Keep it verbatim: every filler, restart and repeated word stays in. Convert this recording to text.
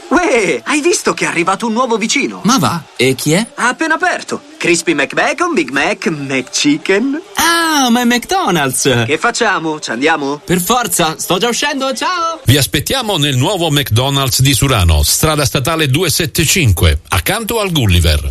Uè, hai visto che è arrivato un nuovo vicino? Ma va, e chi è? Ha appena aperto. Crispy McBacon, Big Mac, McChicken. Ah, ma è McDonald's! Che facciamo? Ci andiamo? Per forza, sto già uscendo, ciao! Vi aspettiamo nel nuovo McDonald's di Surano, strada statale duecentosettantacinque, accanto al Gulliver.